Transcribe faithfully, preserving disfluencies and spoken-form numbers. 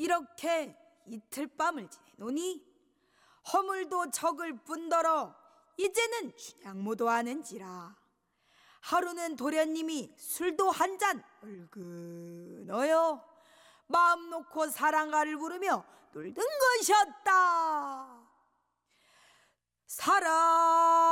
이렇게 이틀 밤을 지내노니 허물도 적을 뿐더러 이제는 춘향모도 하는지라. 하루는 도련님이 술도 한 잔 얼큰어여 마음 놓고 사랑가를 부르며 놀던 것이었다. 사랑